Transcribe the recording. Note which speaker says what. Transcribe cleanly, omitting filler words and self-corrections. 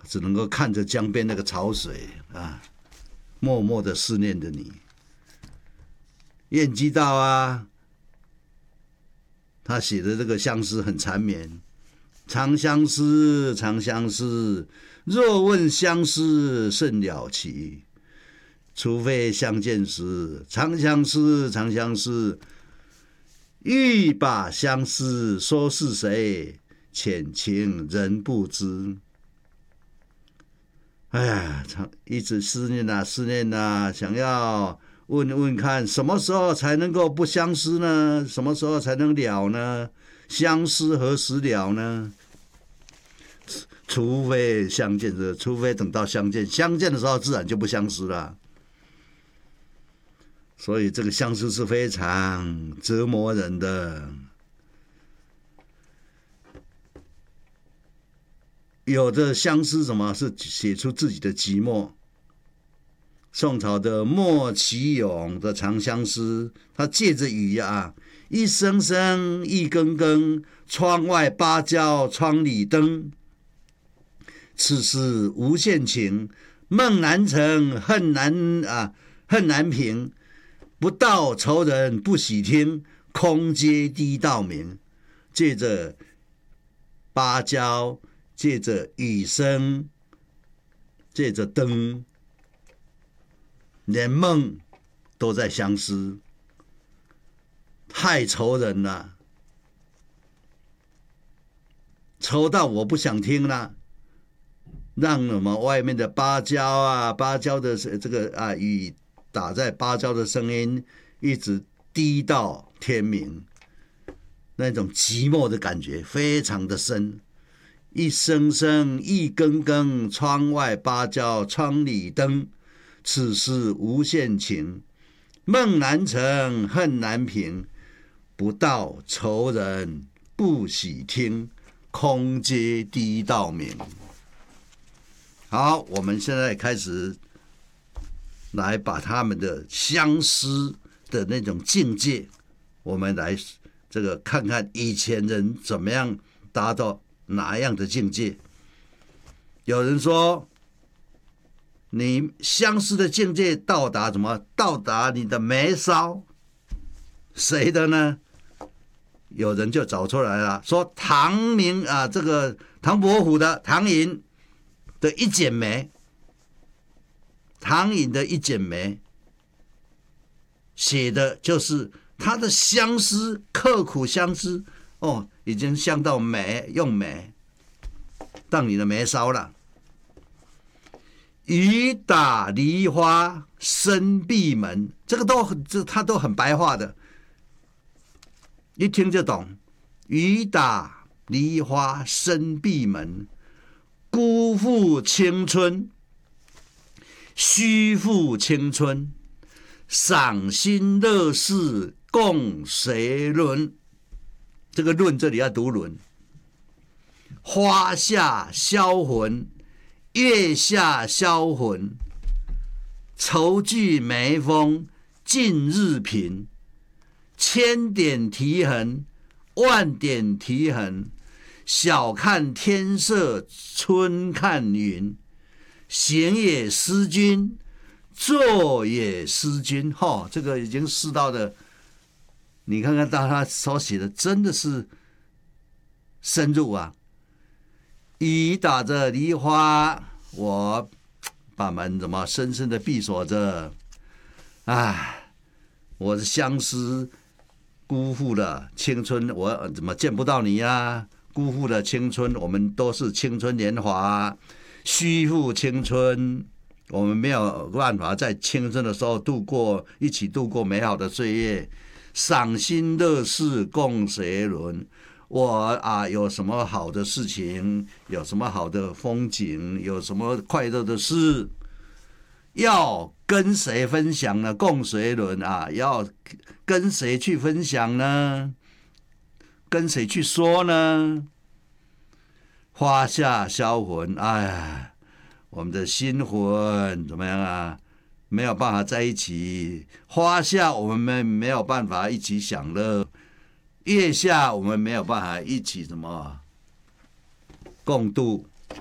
Speaker 1: 只能够看着江边那个潮水啊，默默的思念着你。晏几道啊，他写的这个相思很缠绵，长相思，长相思，若问相思甚了期。除非相见时，长相思，长相思。欲把相思说是谁？浅情人不知。哎呀，一直思念啊，思念啊，想要问问看，什么时候才能够不相思呢？什么时候才能了呢？相思何时了呢？除非相见的，除非等到相见，相见的时候自然就不相思了。所以这个相思是非常折磨人的。有的相思什么是写出自己的寂寞。宋朝的莫其勇的《长相思》，他借着雨啊，一声声，一更更，窗外芭蕉窗里灯。此事无限情，梦难成，恨难平。不道愁人不喜听，空阶低道鸣。借着芭蕉，借着雨声，借着灯，连梦都在相思，太愁人了，愁到我不想听了。让我们外面的芭蕉啊，芭蕉的这个啊雨打在芭蕉的声音，一直低到天明，那种寂寞的感觉非常的深。一声声，一更更，窗外芭蕉窗里灯。此事无限情，梦难成，恨难平。不道愁人不喜听，空阶低道鸣。好，我们现在开始来把他们的相思的那种境界，我们来这个看看以前人怎么样达到哪样的境界。有人说，你相思的境界到达什么？到达你的眉梢，谁的呢？有人就找出来了，说唐明啊，这个唐伯虎的唐寅的一剪梅，唐寅的一剪梅，写的就是他的相思，刻苦相思哦，已经相到眉，用眉当你的眉梢了。雨打梨花深闭门，这个他都很白话的，一听就懂。雨打梨花深闭门，辜负青春，虚负青春，赏心乐事共谁论？这个论这里要读论。花下销魂，月下销魂，愁聚眉峰尽日贫。千点题痕，万点题痕，晓看天色春看云。行也思君，坐也思君。这个已经诗到的，你看看他所写的真的是深入啊。雨打着梨花，我把门怎么深深的闭锁着。我的相思辜负了青春，我怎么见不到你呀？辜负了青春，我们都是青春年华，虚负青春，我们没有办法在青春的时候一起度过美好的岁月。赏心乐事共谁论？我有什么好的事情，有什么好的风景，有什么快乐的事，要跟谁分享呢？共谁论要跟谁去分享呢？跟谁去说呢？花下销魂，我们的心魂怎么样啊？没有办法在一起。花下我们没有办法一起享乐，月下我们没有办法一起共度